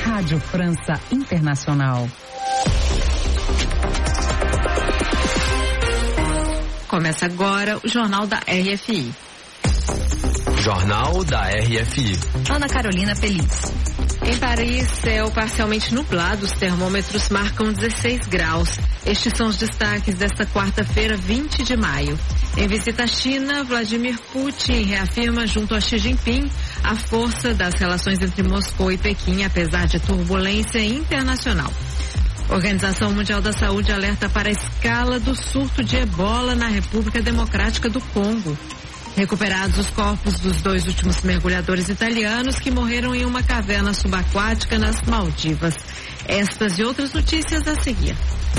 Rádio França Internacional. Começa agora o Jornal da RFI. Jornal da RFI. Ana Carolina Feliz. Em Paris, céu parcialmente nublado, os termômetros marcam 16 graus. Estes são os destaques desta quarta-feira, 20 de maio. Em visita à China, Vladimir Putin reafirma junto a Xi Jinping a força das relações entre Moscou e Pequim, apesar de turbulência internacional. Organização Mundial da Saúde alerta para a escala do surto de ebola na República Democrática do Congo. Recuperados os corpos dos 2 últimos mergulhadores italianos que morreram em uma caverna subaquática nas Maldivas. Estas e outras notícias a seguir.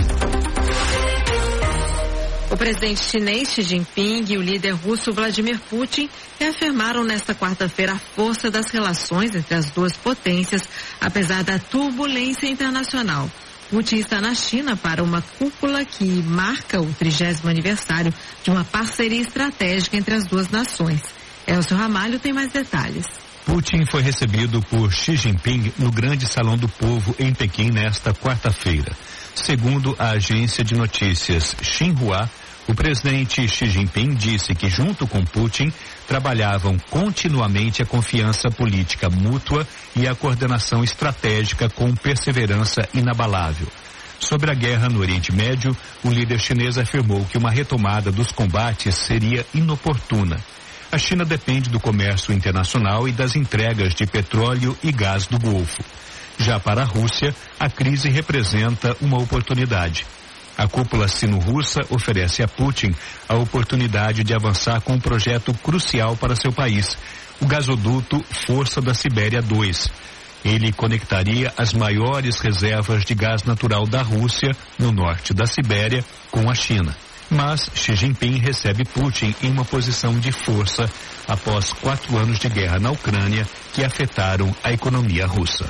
O presidente chinês Xi Jinping e o líder russo Vladimir Putin reafirmaram nesta quarta-feira a força das relações entre as duas potências, apesar da turbulência internacional. Putin está na China para uma cúpula que marca o 30º aniversário de uma parceria estratégica entre as duas nações. Elcio Ramalho tem mais detalhes. Putin foi recebido por Xi Jinping no Grande Salão do Povo em Pequim nesta quarta-feira. Segundo a agência de notícias Xinhua, o presidente Xi Jinping disse que junto com Putin trabalhavam continuamente a confiança política mútua e a coordenação estratégica com perseverança inabalável. Sobre a guerra no Oriente Médio, o líder chinês afirmou que uma retomada dos combates seria inoportuna. A China depende do comércio internacional e das entregas de petróleo e gás do Golfo. Já para a Rússia, a crise representa uma oportunidade. A cúpula sino-russa oferece a Putin a oportunidade de avançar com um projeto crucial para seu país, o gasoduto Força da Sibéria 2. Ele conectaria as maiores reservas de gás natural da Rússia, no norte da Sibéria, com a China. Mas Xi Jinping recebe Putin em uma posição de força após 4 anos de guerra na Ucrânia que afetaram a economia russa.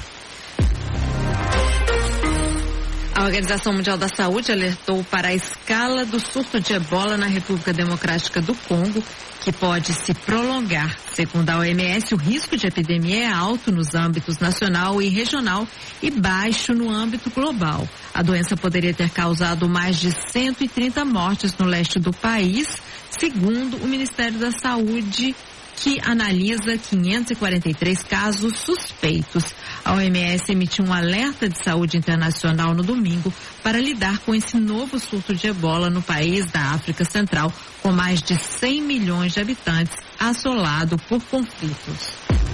A Organização Mundial da Saúde alertou para a escala do surto de ebola na República Democrática do Congo, que pode se prolongar. Segundo a OMS, o risco de epidemia é alto nos âmbitos nacional e regional e baixo no âmbito global. A doença poderia ter causado mais de 130 mortes no leste do país, segundo o Ministério da Saúde, que analisa 543 casos suspeitos. A OMS emitiu um alerta de saúde internacional no domingo para lidar com esse novo surto de ebola no país da África Central, com mais de 100 milhões de habitantes, assolado por conflitos.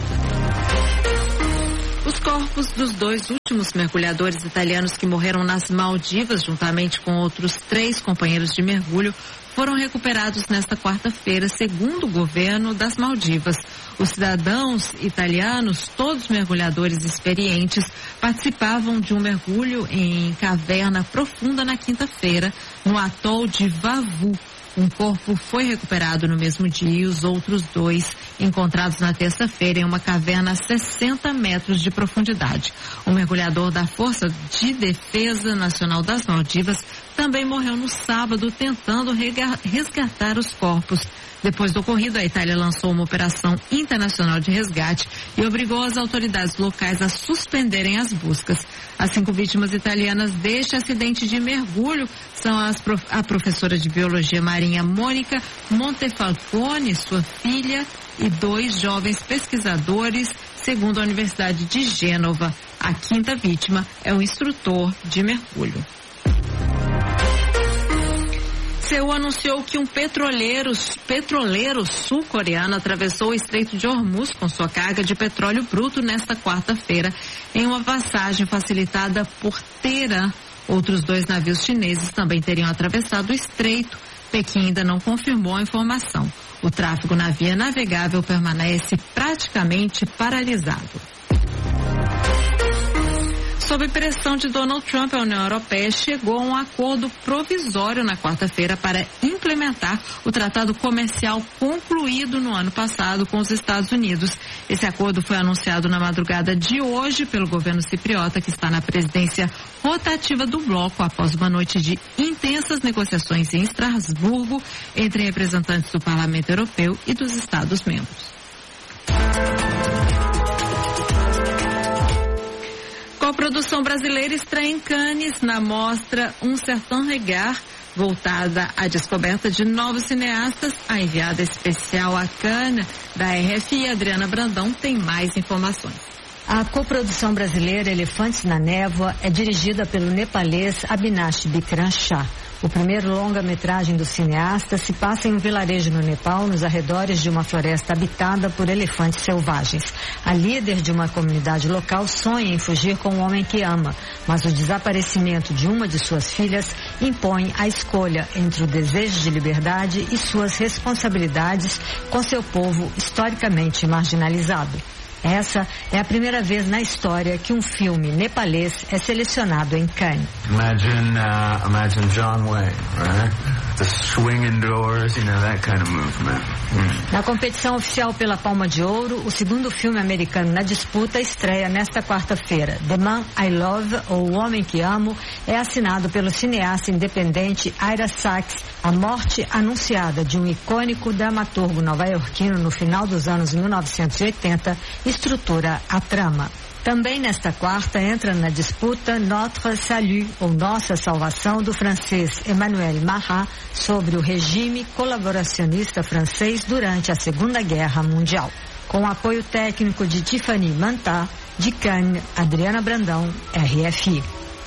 Os corpos dos 2 últimos mergulhadores italianos que morreram nas Maldivas, juntamente com outros 3 companheiros de mergulho, foram recuperados nesta quarta-feira, segundo o governo das Maldivas. Os cidadãos italianos, todos mergulhadores experientes, participavam de um mergulho em caverna profunda na quinta-feira, no atol de Vavu. Um corpo foi recuperado no mesmo dia e os outros 2 encontrados na terça-feira em uma caverna a 60 metros de profundidade. O mergulhador da Força de Defesa Nacional das Maldivas também morreu no sábado tentando resgatar os corpos. Depois do ocorrido, a Itália lançou uma operação internacional de resgate e obrigou as autoridades locais a suspenderem as buscas. As 5 vítimas italianas deste acidente de mergulho são a professora de biologia marinha Mônica Montefalcone, sua filha, e 2 jovens pesquisadores, segundo a Universidade de Gênova. A 5ª vítima é um instrutor de mergulho. Seul anunciou que um petroleiro sul-coreano atravessou o Estreito de Hormuz com sua carga de petróleo bruto nesta quarta-feira, em uma passagem facilitada por Teherã. Outros 2 navios chineses também teriam atravessado o estreito. Pequim ainda não confirmou a informação. O tráfego na via navegável permanece praticamente paralisado. Sob pressão de Donald Trump, a União Europeia chegou a um acordo provisório na quarta-feira para implementar o tratado comercial concluído no ano passado com os Estados Unidos. Esse acordo foi anunciado na madrugada de hoje pelo governo cipriota, que está na presidência rotativa do bloco, após uma noite de intensas negociações em Estrasburgo entre representantes do Parlamento Europeu e dos Estados-membros. Coprodução brasileira estreia em Cannes na mostra Um Certain Regard, voltada à descoberta de novos cineastas. A enviada especial a Cannes da RFI, Adriana Brandão, tem mais informações. A coprodução brasileira Elefantes na Névoa é dirigida pelo nepalês Abhinash Bikram Shah. O primeiro longa-metragem do cineasta se passa em um vilarejo no Nepal, nos arredores de uma floresta habitada por elefantes selvagens. A líder de uma comunidade local sonha em fugir com o homem que ama, mas o desaparecimento de uma de suas filhas impõe a escolha entre o desejo de liberdade e suas responsabilidades com seu povo historicamente marginalizado. Essa é a primeira vez na história que um filme nepalês é selecionado em Cannes. Imagine John Wayne, right? The swinging doors, that kind of movement. Na competição oficial pela Palma de Ouro, o segundo filme americano na disputa estreia nesta quarta-feira. The Man I Love, ou O Homem que Amo, é assinado pelo cineasta independente Ira Sachs. A morte anunciada de um icônico dramaturgo nova-iorquino no final dos anos 1980 estrutura a trama. Também nesta quarta entra na disputa Notre Salut, ou Nossa Salvação, do francês Emmanuel Marat, sobre o regime colaboracionista francês durante a Segunda Guerra Mundial. Com o apoio técnico de Tiffany Mantá, de Cannes, Adriana Brandão, RFI.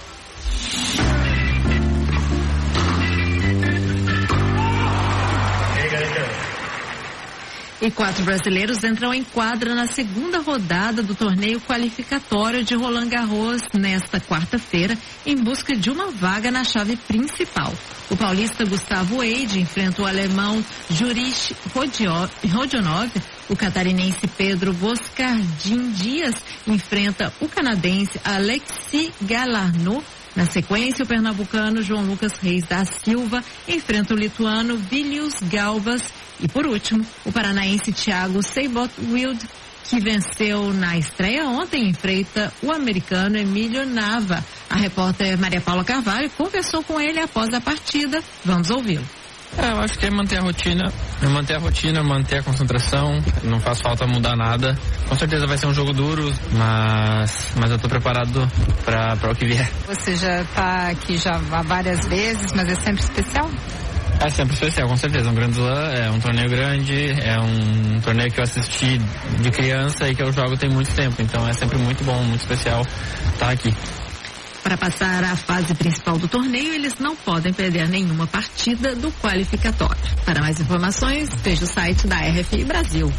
E 4 brasileiros entram em quadra na segunda rodada do torneio qualificatório de Roland Garros nesta quarta-feira, em busca de uma vaga na chave principal. O paulista Gustavo Eide enfrenta o alemão Jurij Rodionov. O catarinense Pedro Boscardin Dias enfrenta o canadense Alexis Galarneau. Na sequência, o pernambucano João Lucas Reis da Silva enfrenta o lituano Vilius Galvas. E por último, o paranaense Thiago Seibold, que venceu na estreia ontem, enfrenta o americano Emílio Nava. A repórter Maria Paula Carvalho conversou com ele após a partida. Vamos ouvi-lo. Eu acho que é manter a rotina, manter a concentração, não faz falta mudar nada. Com certeza vai ser um jogo duro, mas eu tô preparado para o que vier. Você já está aqui já há várias vezes, mas é sempre especial? É sempre especial, com certeza. Um Grand Slam é um torneio grande, é um torneio que eu assisti de criança e que eu jogo tem muito tempo, então é sempre muito bom, muito especial estar aqui. Para passar à fase principal do torneio, eles não podem perder nenhuma partida do qualificatório. Para mais informações, veja o site da RFI Brasil.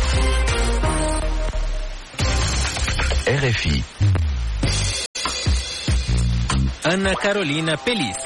RFI. Ana Carolina Pelis.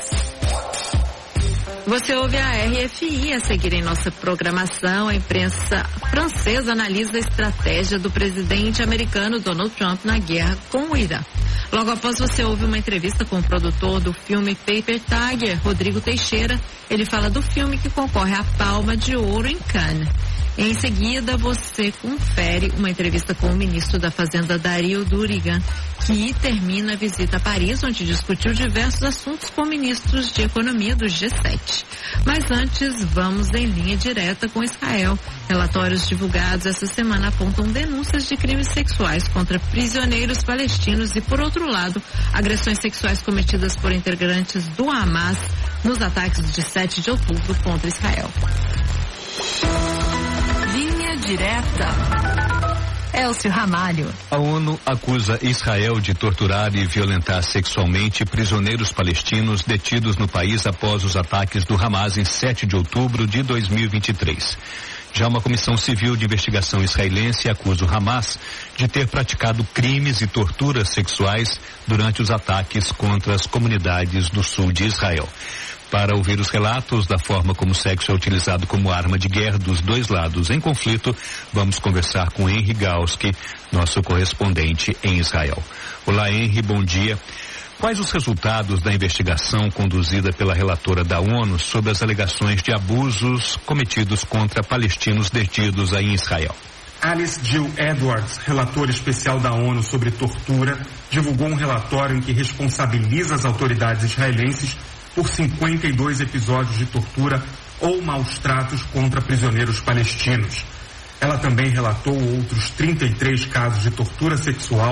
Você ouve a RFI. A seguir em nossa programação, a imprensa francesa analisa a estratégia do presidente americano Donald Trump na guerra com o Irã. Logo após, você ouve uma entrevista com o produtor do filme Paper Tiger, Rodrigo Teixeira. Ele fala do filme que concorre à Palma de Ouro em Cannes. Em seguida, você confere uma entrevista com o ministro da Fazenda, Dario Durigan, que termina a visita a Paris, onde discutiu diversos assuntos com ministros de economia do G7. Mas antes, vamos em linha direta com Israel. Relatórios divulgados essa semana apontam denúncias de crimes sexuais contra prisioneiros palestinos e, por outro lado, agressões sexuais cometidas por integrantes do Hamas nos ataques de 7 de outubro contra Israel. Linha direta. Elcio Ramalho. A ONU acusa Israel de torturar e violentar sexualmente prisioneiros palestinos detidos no país após os ataques do Hamas em 7 de outubro de 2023. Já uma comissão civil de investigação israelense acusa o Hamas de ter praticado crimes e torturas sexuais durante os ataques contra as comunidades do sul de Israel. Para ouvir os relatos da forma como o sexo é utilizado como arma de guerra dos dois lados em conflito, vamos conversar com Henry Galski, nosso correspondente em Israel. Olá, Henry, bom dia. Quais os resultados da investigação conduzida pela relatora da ONU sobre as alegações de abusos cometidos contra palestinos detidos aí em Israel? Alice Jill Edwards, relatora especial da ONU sobre tortura, divulgou um relatório em que responsabiliza as autoridades israelenses por 52 episódios de tortura ou maus-tratos contra prisioneiros palestinos. Ela também relatou outros 33 casos de tortura sexual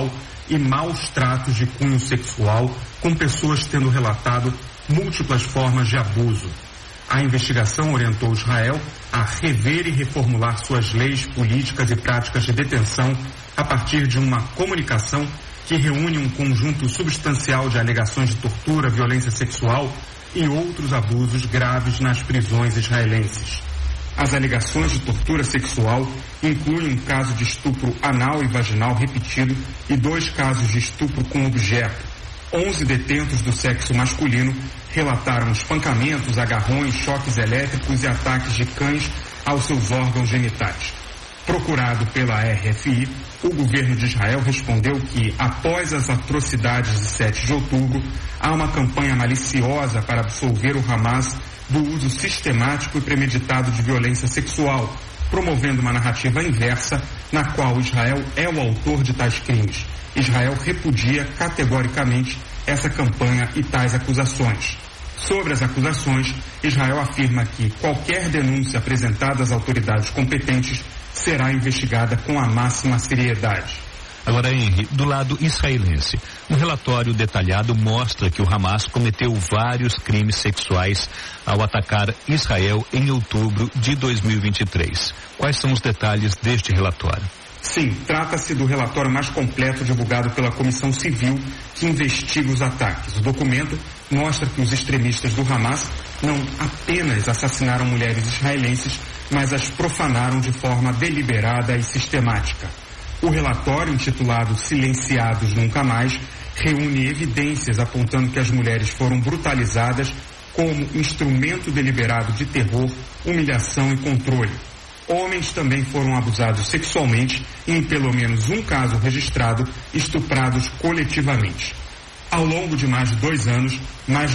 e maus tratos de cunho sexual, com pessoas tendo relatado múltiplas formas de abuso. A investigação orientou Israel a rever e reformular suas leis, políticas e práticas de detenção a partir de uma comunicação que reúne um conjunto substancial de alegações de tortura, violência sexual e outros abusos graves nas prisões israelenses. As alegações de tortura sexual incluem um caso de estupro anal e vaginal repetido e 2 casos de estupro com objeto. 11 detentos do sexo masculino relataram espancamentos, agarrões, choques elétricos e ataques de cães aos seus órgãos genitais. Procurado pela RFI, o governo de Israel respondeu que, após as atrocidades de 7 de outubro, há uma campanha maliciosa para absolver o Hamas do uso sistemático e premeditado de violência sexual, promovendo uma narrativa inversa na qual Israel é o autor de tais crimes. Israel repudia categoricamente essa campanha e tais acusações. Sobre as acusações, Israel afirma que qualquer denúncia apresentada às autoridades competentes será investigada com a máxima seriedade. Agora, Henry, do lado israelense, um relatório detalhado mostra que o Hamas cometeu vários crimes sexuais ao atacar Israel em outubro de 2023. Quais são os detalhes deste relatório? Sim, trata-se do relatório mais completo divulgado pela Comissão Civil que investiga os ataques. O documento mostra que os extremistas do Hamas não apenas assassinaram mulheres israelenses, mas as profanaram de forma deliberada e sistemática. O relatório, intitulado Silenciados Nunca Mais, reúne evidências apontando que as mulheres foram brutalizadas como instrumento deliberado de terror, humilhação e controle. Homens também foram abusados sexualmente e, em pelo menos um caso registrado, estuprados coletivamente. Ao longo de mais de 2 anos, mais de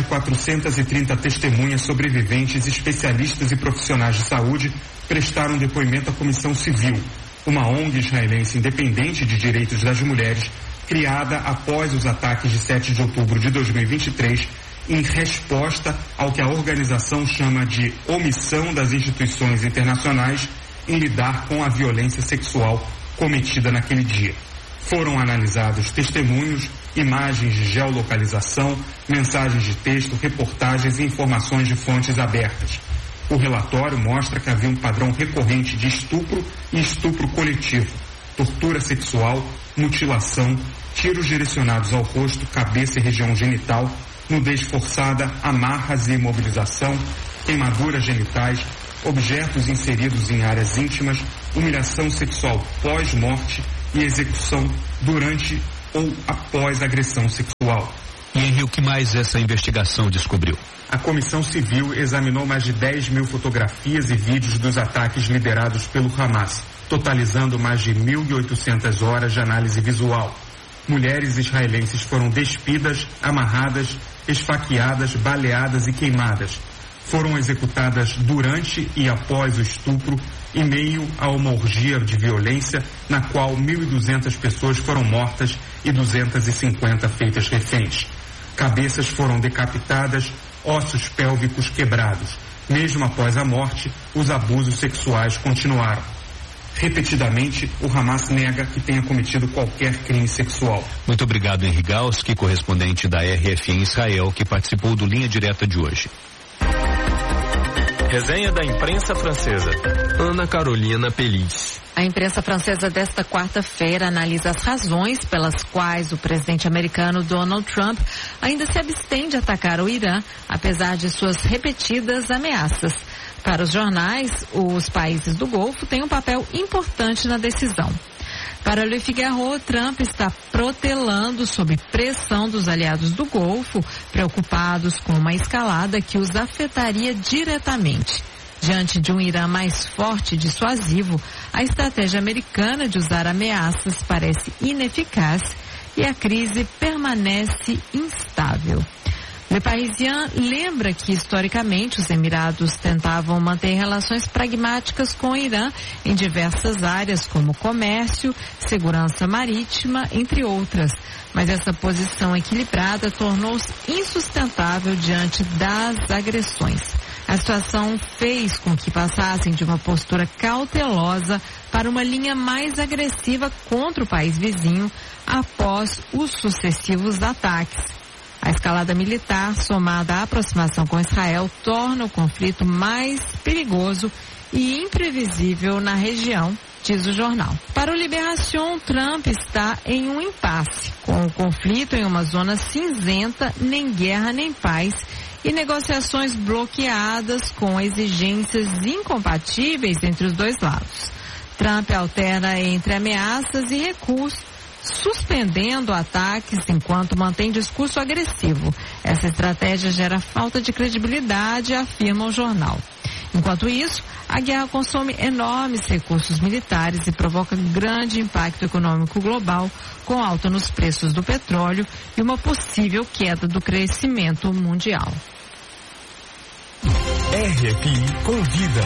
430 testemunhas sobreviventes, especialistas e profissionais de saúde prestaram depoimento à Comissão Civil, uma ONG israelense independente de direitos das mulheres, criada após os ataques de 7 de outubro de 2023, em resposta ao que a organização chama de omissão das instituições internacionais em lidar com a violência sexual cometida naquele dia. Foram analisados testemunhos, imagens de geolocalização, mensagens de texto, reportagens e informações de fontes abertas. O relatório mostra que havia um padrão recorrente de estupro e estupro coletivo, tortura sexual, mutilação, tiros direcionados ao rosto, cabeça e região genital, nudez forçada, amarras e imobilização, queimaduras genitais, objetos inseridos em áreas íntimas, humilhação sexual pós-morte e execução durante ou após agressão sexual. E Henry, o que mais essa investigação descobriu? A Comissão Civil examinou mais de 10 mil fotografias e vídeos dos ataques liderados pelo Hamas, totalizando mais de 1.800 horas de análise visual. Mulheres israelenses foram despidas, amarradas, esfaqueadas, baleadas e queimadas. Foram executadas durante e após o estupro, em meio a uma orgia de violência, na qual 1.200 pessoas foram mortas e 250 feitas reféns. Cabeças foram decapitadas, ossos pélvicos quebrados. Mesmo após a morte, os abusos sexuais continuaram. Repetidamente, o Hamas nega que tenha cometido qualquer crime sexual. Muito obrigado, Henry Galski, correspondente da RFI em Israel, que participou do Linha Direta de hoje. Resenha da imprensa francesa. Ana Carolina Pelis. A imprensa francesa desta quarta-feira analisa as razões pelas quais o presidente americano Donald Trump ainda se abstém de atacar o Irã, apesar de suas repetidas ameaças. Para os jornais, os países do Golfo têm um papel importante na decisão. Para Le Figaro, Trump está protelando sob pressão dos aliados do Golfo, preocupados com uma escalada que os afetaria diretamente. Diante de um Irã mais forte e dissuasivo, a estratégia americana de usar ameaças parece ineficaz e a crise permanece instável. Le Parisien lembra que, historicamente, os Emirados tentavam manter relações pragmáticas com o Irã em diversas áreas, como comércio, segurança marítima, entre outras. Mas essa posição equilibrada tornou-se insustentável diante das agressões. A A situação fez com que passassem de uma postura cautelosa para uma linha mais agressiva contra o país vizinho após os sucessivos ataques. A escalada militar, somada à aproximação com Israel, torna o conflito mais perigoso e imprevisível na região, diz o jornal. Para o Libération, Trump está em um impasse, com o conflito em uma zona cinzenta, nem guerra nem paz, e negociações bloqueadas com exigências incompatíveis entre os dois lados. Trump alterna entre ameaças e recuos, suspendendo ataques enquanto mantém discurso agressivo. Essa estratégia gera falta de credibilidade, afirma o jornal. Enquanto isso, a guerra consome enormes recursos militares e provoca grande impacto econômico global, com alta nos preços do petróleo e uma possível queda do crescimento mundial. RFI Convida.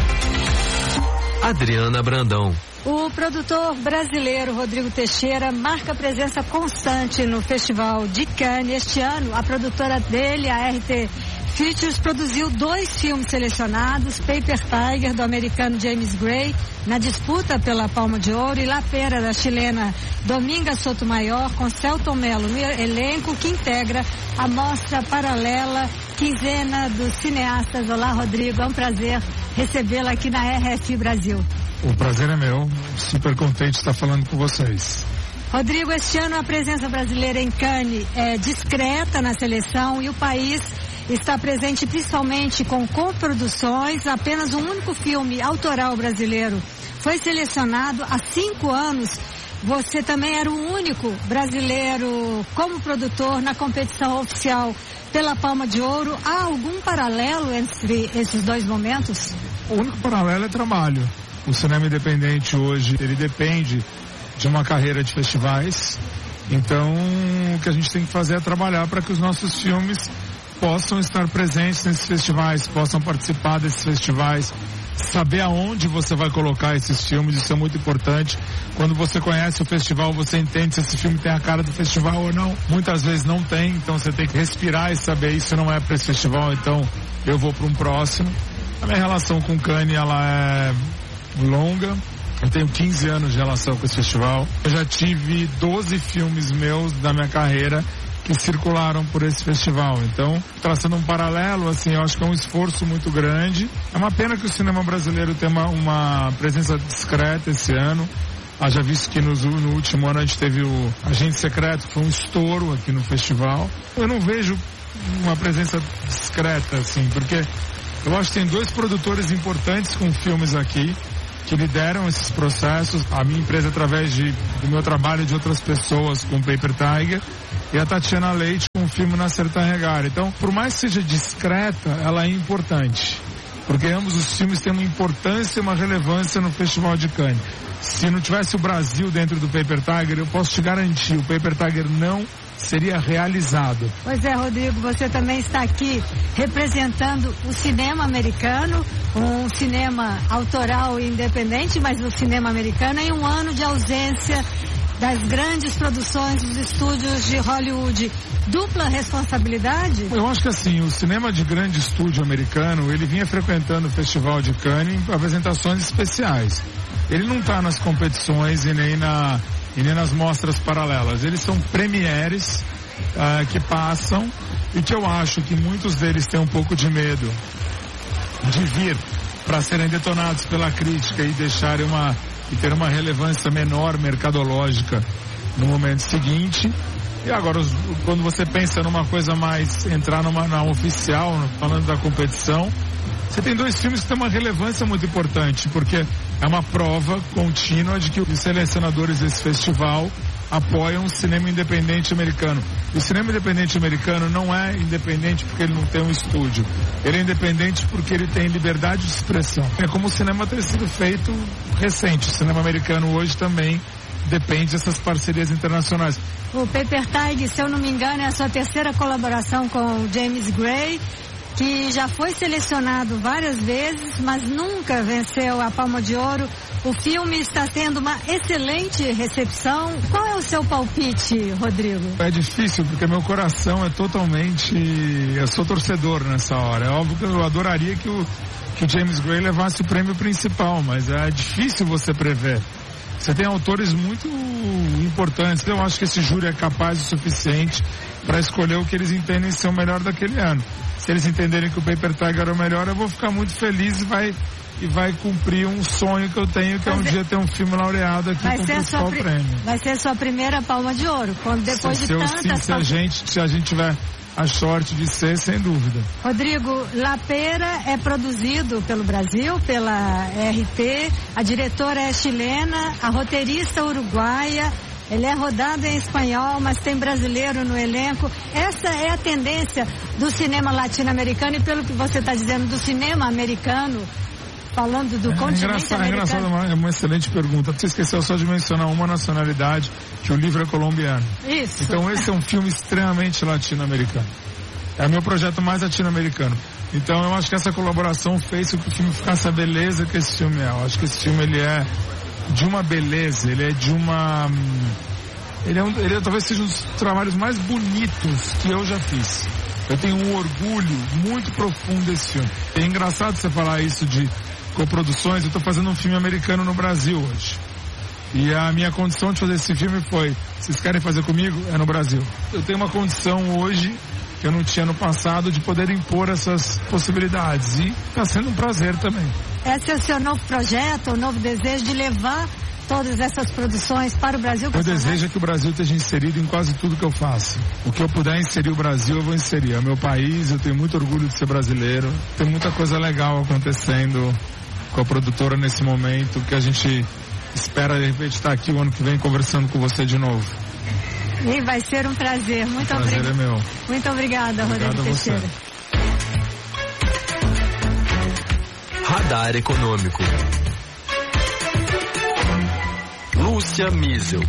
Adriana Brandão. O produtor brasileiro Rodrigo Teixeira marca presença constante no Festival de Cannes. Este ano, a produtora dele, a RT Features, produziu 2 filmes selecionados: Paper Tiger, do americano James Gray, na disputa pela Palma de Ouro, e La Pera, da chilena Dominga Sotomayor, com Celton Mello no elenco, que integra a mostra paralela Quinzena dos Cineastas. Olá, Rodrigo, é um prazer recebê-la aqui na RFI Brasil. O prazer é meu, super contente de estar falando com vocês. Rodrigo, este ano a presença brasileira em Cannes é discreta na seleção e o país está presente principalmente com coproduções. Apenas um único filme autoral brasileiro foi selecionado há 5 anos. Você também era o único brasileiro como produtor na competição oficial pela Palma de Ouro. Há algum paralelo entre esses dois momentos? O único paralelo é trabalho. O cinema independente hoje, ele depende de uma carreira de festivais. Então, o que a gente tem que fazer é trabalhar para que os nossos filmes possam estar presentes nesses festivais, possam participar desses festivais, saber aonde você vai colocar esses filmes. Isso é muito importante. Quando você conhece o festival, você entende se esse filme tem a cara do festival ou não. Muitas vezes não tem, então você tem que respirar e saber: isso não é para esse festival, então eu vou para um próximo. A minha relação com Cannes, ela é longa. Eu tenho 15 anos de relação com esse festival. Eu já tive 12 filmes meus da minha carreira que circularam por esse festival. Então, traçando um paralelo, assim, eu acho que é um esforço muito grande. É uma pena que o cinema brasileiro tenha uma presença discreta esse ano. Haja visto que no último ano a gente teve o Agente Secreto, que foi um estouro aqui no festival. Eu não vejo uma presença discreta, assim, porque eu acho que tem 2 produtores importantes com filmes aqui, que lideram esses processos. A minha empresa, através do meu trabalho e de outras pessoas, com Paper Tiger, e a Tatiana Leite com o filme Nascer Tarregar. Então, por mais que seja discreta, ela é importante, porque ambos os filmes têm uma importância e uma relevância no Festival de Cannes. Se não tivesse o Brasil dentro do Paper Tiger, eu posso te garantir, o Paper Tiger não seria realizado. Pois é, Rodrigo, você também está aqui representando o cinema americano, um cinema autoral e independente, mas o cinema americano, em um ano de ausência das grandes produções dos estúdios de Hollywood. Dupla responsabilidade? Eu acho que assim, o cinema de grande estúdio americano, ele vinha frequentando o Festival de Cannes em apresentações especiais. Ele não está nas competições e nem nas mostras paralelas. Eles são premieres que passam, e que eu acho que muitos deles têm um pouco de medo de vir para serem detonados pela crítica e ter uma relevância menor mercadológica no momento seguinte. E agora, quando você pensa numa coisa mais, entrar na oficial, falando da competição, você tem 2 filmes que têm uma relevância muito importante, porque é uma prova contínua de que os selecionadores desse festival apoiam o cinema independente americano. O cinema independente americano não é independente porque ele não tem um estúdio. Ele é independente porque ele tem liberdade de expressão. É como o cinema tem sido feito recente. O cinema americano hoje também depende dessas parcerias internacionais. O Paper Tiger, se eu não me engano, é a sua terceira colaboração com o James Gray, que já foi selecionado várias vezes, mas nunca venceu a Palma de Ouro. O filme está tendo uma excelente recepção. Qual é o seu palpite, Rodrigo? É difícil, porque meu coração é totalmente... Eu sou torcedor nessa hora. É óbvio que eu adoraria que o James Gray levasse o prêmio principal, mas é difícil você prever. Você tem autores muito importantes. Eu acho que esse júri é capaz o suficiente para escolher o que eles entendem ser o melhor daquele ano. Se eles entenderem que o Paper Tiger é o melhor, eu vou ficar muito feliz e vai cumprir um sonho que eu tenho, que é um dia ter um filme laureado aqui com o principal prêmio. Vai ser a sua primeira Palma de Ouro, quando depois se a gente tiver a sorte de ser, sem dúvida. Rodrigo, La Pera é produzido pelo Brasil, pela RT, a diretora é chilena, a roteirista uruguaia, ele é rodado em espanhol, mas tem brasileiro no elenco. Essa é a tendência do cinema latino-americano e, pelo que você está dizendo, do cinema americano, falando do continente americano. É uma excelente pergunta. Você esqueceu só de mencionar uma nacionalidade, que o livro é colombiano. Isso. Então esse é um filme extremamente latino-americano. É o meu projeto mais latino-americano. Então eu acho que essa colaboração fez com que o filme ficasse a beleza que esse filme é. Eu acho que esse filme ele é de uma beleza, ele é de uma... Ele talvez seja um dos trabalhos mais bonitos que eu já fiz. Eu tenho um orgulho muito profundo desse filme. É engraçado você falar isso de coproduções. Eu estou fazendo um filme americano no Brasil hoje. E a minha condição de fazer esse filme foi: vocês querem fazer comigo? É no Brasil. Eu tenho uma condição hoje que eu não tinha no passado de poder impor essas possibilidades. E está sendo um prazer também. Esse é o seu novo projeto, o novo desejo de levar todas essas produções para o Brasil? Meu desejo é que o Brasil esteja inserido em quase tudo que eu faço. O que eu puder inserir o Brasil, eu vou inserir. É meu país, eu tenho muito orgulho de ser brasileiro. Tem muita coisa legal acontecendo com a produtora nesse momento, que a gente espera de repente estar aqui o ano que vem conversando com você de novo. E vai ser um prazer. Muito obrigada. O prazer é meu. Muito obrigada, Rodrigo Teixeira. Radar Econômico. Lúcia Miesel.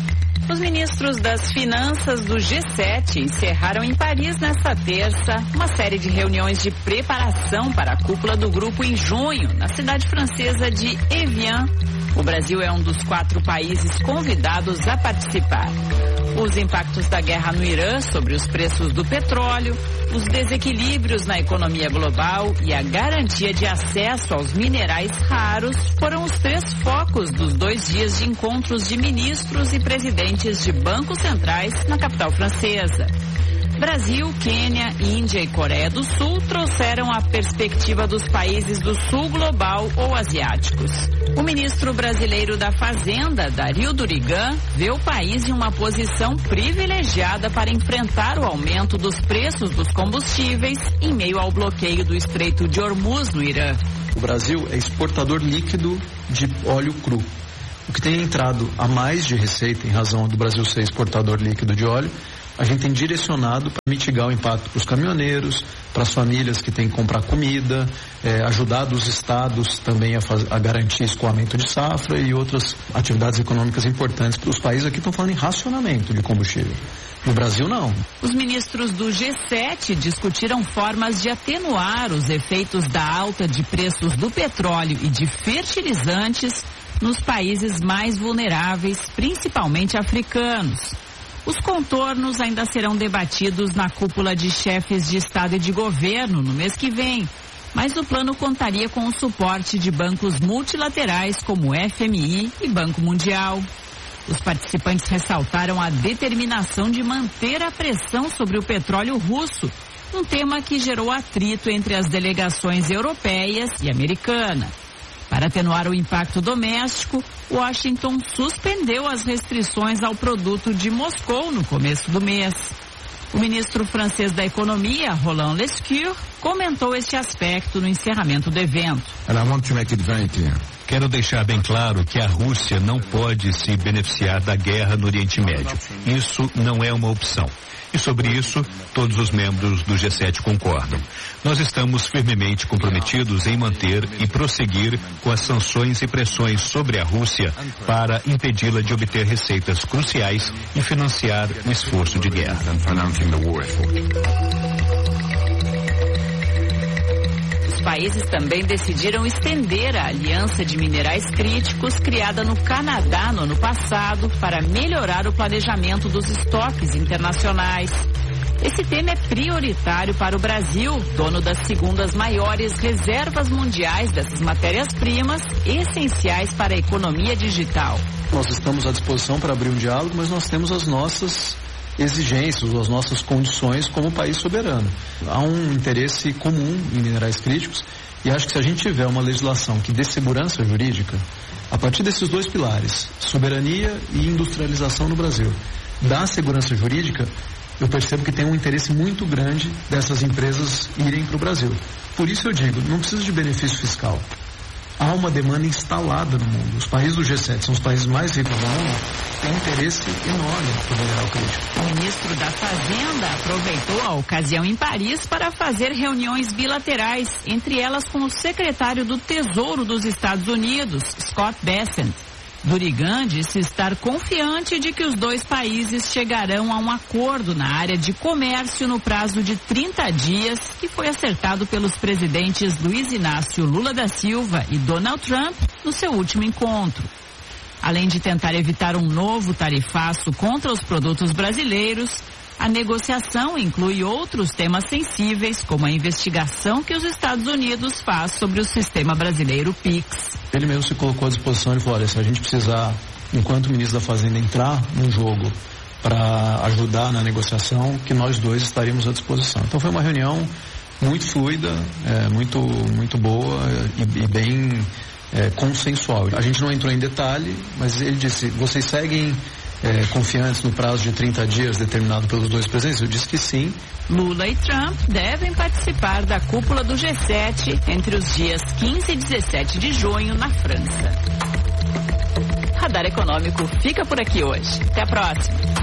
Os ministros das Finanças do G7 encerraram em Paris nesta terça uma série de reuniões de preparação para a cúpula do grupo em junho, na cidade francesa de Evian. O Brasil é um dos 4 países convidados a participar. Os impactos da guerra no Irã sobre os preços do petróleo, os desequilíbrios na economia global e a garantia de acesso aos minerais raros foram os 3 focos dos 2 dias de encontros de ministros e presidentes de bancos centrais na capital francesa. Brasil, Quênia, Índia e Coreia do Sul trouxeram a perspectiva dos países do sul global ou asiáticos. O ministro brasileiro da Fazenda, Dario Durigan, vê o país em uma posição privilegiada para enfrentar o aumento dos preços dos combustíveis em meio ao bloqueio do Estreito de Hormuz no Irã. O Brasil é exportador líquido de óleo cru. O que tem entrado a mais de receita em razão do Brasil ser exportador líquido de óleo, a gente tem direcionado para mitigar o impacto para os caminhoneiros, para as famílias que têm que comprar comida, ajudado os estados também a garantir escoamento de safra e outras atividades econômicas importantes para os países. Aqui estão falando em racionamento de combustível. No Brasil, não. Os ministros do G7 discutiram formas de atenuar os efeitos da alta de preços do petróleo e de fertilizantes nos países mais vulneráveis, principalmente africanos. Os contornos ainda serão debatidos na cúpula de chefes de Estado e de governo no mês que vem, mas o plano contaria com o suporte de bancos multilaterais como o FMI e Banco Mundial. Os participantes ressaltaram a determinação de manter a pressão sobre o petróleo russo, um tema que gerou atrito entre as delegações europeias e americana. Para atenuar o impacto doméstico, Washington suspendeu as restrições ao produto de Moscou no começo do mês. O ministro francês da Economia, Roland Lescure, comentou este aspecto no encerramento do evento. Quero deixar bem claro que a Rússia não pode se beneficiar da guerra no Oriente Médio. Isso não é uma opção. E sobre isso, todos os membros do G7 concordam. Nós estamos firmemente comprometidos em manter e prosseguir com as sanções e pressões sobre a Rússia para impedi-la de obter receitas cruciais e financiar o esforço de guerra. Os países também decidiram estender a Aliança de Minerais Críticos, criada no Canadá no ano passado, para melhorar o planejamento dos estoques internacionais. Esse tema é prioritário para o Brasil, dono das segundas maiores reservas mundiais dessas matérias-primas, essenciais para a economia digital. Nós estamos à disposição para abrir um diálogo, mas nós temos as nossas exigências, as nossas condições como país soberano. Há um interesse comum em minerais críticos e acho que se a gente tiver uma legislação que dê segurança jurídica, a partir desses dois pilares, soberania e industrialização no Brasil, dá segurança jurídica, eu percebo que tem um interesse muito grande dessas empresas irem para o Brasil. Por isso eu digo, não precisa de benefício fiscal. Há uma demanda instalada no mundo. Os países do G7 são os países mais ricos do mundo, têm interesse enorme no mineral crítico. O ministro da Fazenda aproveitou a ocasião em Paris para fazer reuniões bilaterais, entre elas com o secretário do Tesouro dos Estados Unidos, Scott Bessent. Durigan disse estar confiante de que os dois países chegarão a um acordo na área de comércio no prazo de 30 dias, que foi acertado pelos presidentes Luiz Inácio Lula da Silva e Donald Trump no seu último encontro. Além de tentar evitar um novo tarifaço contra os produtos brasileiros, a negociação inclui outros temas sensíveis, como a investigação que os Estados Unidos faz sobre o sistema brasileiro PIX. Ele mesmo se colocou à disposição e falou, olha, se a gente precisar, enquanto ministro da Fazenda, entrar num jogo para ajudar na negociação, que nós dois estaríamos à disposição. Então foi uma reunião muito fluida, muito boa e bem consensual. A gente não entrou em detalhe, mas ele disse, vocês seguem confiantes no prazo de 30 dias determinado pelos dois presidentes? Eu disse que sim. Lula e Trump devem participar da cúpula do G7 entre os dias 15 e 17 de junho na França. Radar Econômico fica por aqui hoje. Até a próxima.